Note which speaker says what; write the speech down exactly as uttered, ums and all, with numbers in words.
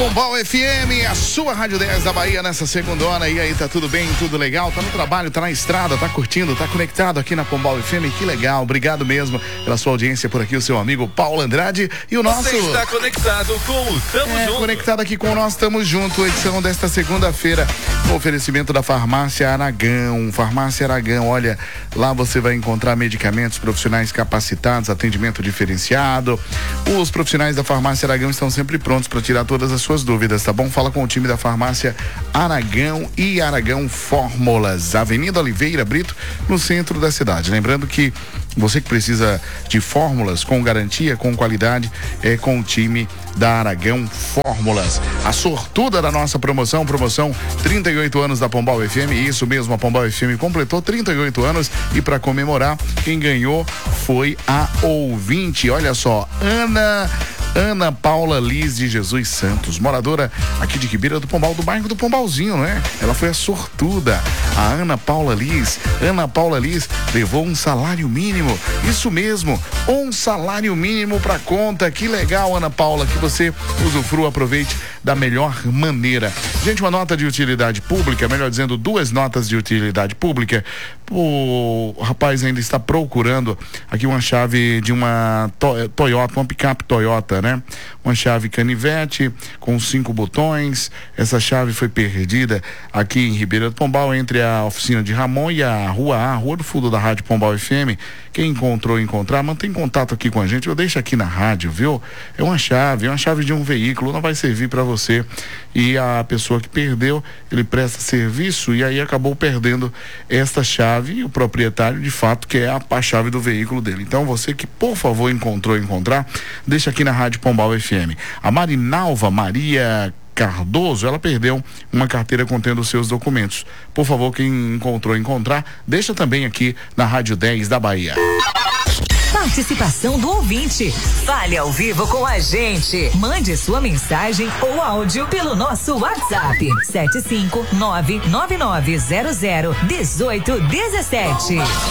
Speaker 1: Pombal F M, a sua Rádio dez da Bahia nessa segundona. E aí, tá tudo bem? Tudo legal? Tá no trabalho, tá na estrada, tá curtindo, tá conectado aqui na Pombal F M? Que legal, obrigado mesmo pela sua audiência por aqui, o seu amigo Paulo Andrade e o nosso...
Speaker 2: Você está conectado com o Tamo
Speaker 1: é,
Speaker 2: Junto.
Speaker 1: Conectado aqui com o nosso Tamo Junto, edição desta segunda-feira, no oferecimento da Farmácia Aragão. Farmácia Aragão, olha, lá você vai encontrar medicamentos, profissionais capacitados, atendimento diferenciado. Os profissionais da Farmácia Aragão estão sempre prontos para tirar todas as suas dúvidas, tá bom? Fala com o time da Farmácia Aragão e Aragão Fórmulas, Avenida Oliveira Brito, no centro da cidade. Lembrando que você que precisa de fórmulas com garantia, com qualidade, é com o time da Aragão Fórmulas. A sortuda da nossa promoção, promoção trinta e oito anos da Pombal F M, isso mesmo, a Pombal F M completou trinta e oito anos e para comemorar, quem ganhou foi a ouvinte, olha só, Ana... Ana Paula Liz de Jesus Santos, moradora aqui de Ribeira do Pombal, do bairro do Pombalzinho, não é? Ela foi a sortuda, a Ana Paula Liz. Ana Paula Liz levou um salário mínimo, isso mesmo, um salário mínimo pra conta. Que legal, Ana Paula, que você usufrua, aproveite da melhor maneira. Gente, uma nota de utilidade pública, melhor dizendo, duas notas de utilidade pública. O rapaz ainda está procurando aqui uma chave de uma to- Toyota, uma picape Toyota, né? Uma chave canivete com cinco botões. Essa chave foi perdida aqui em Ribeira do Pombal, entre a oficina de Ramon e a rua A, a rua do fundo da Rádio Pombal F M. Quem encontrou, encontrar, mantém contato aqui com a gente, eu deixo aqui na rádio, viu? É uma chave, é uma chave de um veículo, não vai servir para você. E a pessoa que perdeu, ele presta serviço e aí acabou perdendo esta chave, e o proprietário de fato que é a, a chave do veículo dele. Então você que por favor encontrou, encontrar, deixa aqui na Rádio Pombal F M. A Marinalva Maria Cardoso, ela perdeu uma carteira contendo os seus documentos. Por favor, quem encontrou, encontrar, deixa também aqui na Rádio dez da Bahia.
Speaker 3: Participação do ouvinte. Fale ao vivo com a gente. Mande sua mensagem ou áudio pelo nosso WhatsApp sete cinco nove nove nove zero zero um oito um sete.